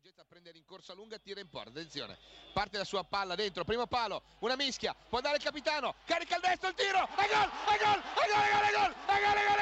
Getta a prendere in corsa lunga, tira in porta, attenzione, parte la sua palla dentro, primo palo, una mischia, può andare il capitano, carica il destro, il tiro, e gol, e gol, e gol, e gol, e gol, e gol, e gol!